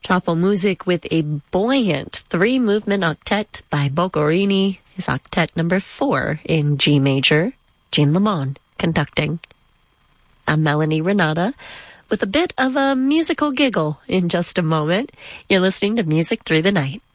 Chaffo Music with a buoyant 3-movement octet by Boccherini, his octet number 4 in G major, Jean Lemon conducting. I'm Melanie Renata with a bit of a musical giggle in just a moment. You're listening to Music Through the Night.